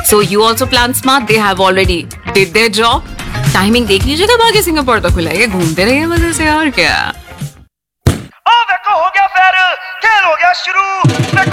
So you also plan smart. They have already did their job. Timing देख लीजिएगा, बाकी Singapore तो खुला है, घूमते रहिए मजे से और क्या।